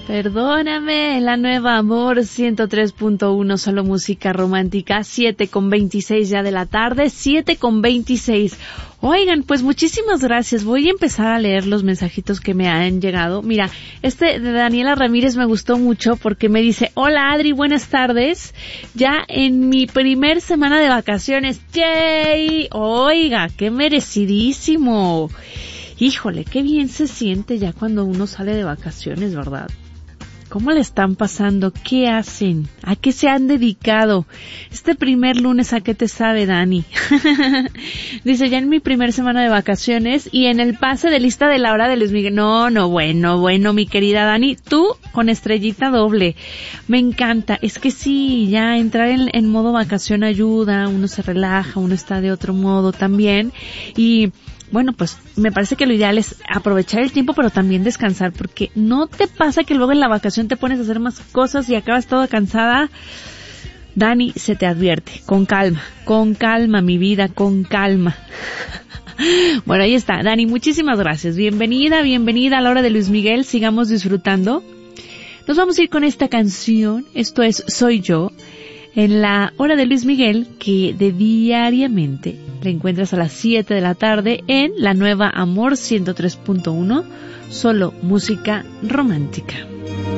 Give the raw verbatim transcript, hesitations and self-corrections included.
Perdóname, la nueva Amor ciento tres punto uno, solo música romántica, siete con veintiséis ya de la tarde, siete con veintiséis. Oigan, pues muchísimas gracias. Voy a empezar a leer los mensajitos que me han llegado. Mira, este de Daniela Ramírez me gustó mucho porque me dice: hola Adri, buenas tardes. Ya en mi primer semana de vacaciones. ¡Yay! Oiga, qué merecidísimo. Híjole, qué bien se siente ya cuando uno sale de vacaciones, ¿verdad? ¿Cómo le están pasando? ¿Qué hacen? ¿A qué se han dedicado? Este primer lunes, ¿a qué te sabe, Dani? Dice, ya en mi primer semana de vacaciones y en el pase de lista de la hora de Luis Miguel. No, no, bueno, bueno, mi querida Dani, tú con estrellita doble. Me encanta. Es que sí, ya entrar en, en modo vacación ayuda, uno se relaja, uno está de otro modo también. Y bueno, pues me parece que lo ideal es aprovechar el tiempo, pero también descansar, porque no te pasa que luego en la vacación te pones a hacer más cosas y acabas toda cansada. Dani, se te advierte, con calma, con calma, mi vida, con calma. Bueno, ahí está, Dani, muchísimas gracias. Bienvenida, bienvenida a la hora de Luis Miguel, sigamos disfrutando. Nos vamos a ir con esta canción, esto es Soy Yo, en la hora de Luis Miguel, que de diariamente la encuentras a las siete de la tarde en la nueva Amor ciento tres punto uno, solo música romántica.